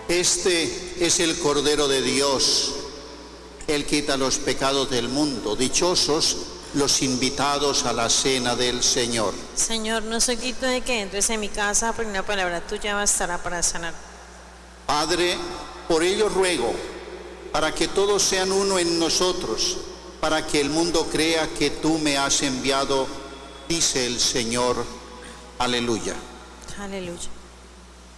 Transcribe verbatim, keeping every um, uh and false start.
Este es el Cordero de Dios. Él quita los pecados del mundo. Dichosos los invitados a la cena del Señor. Señor, no soy digno de que entres en mi casa, pero una palabra tuya bastará para sanar. Padre, por ello ruego, para que todos sean uno en nosotros, para que el mundo crea que tú me has enviado, dice el Señor. Aleluya. Aleluya.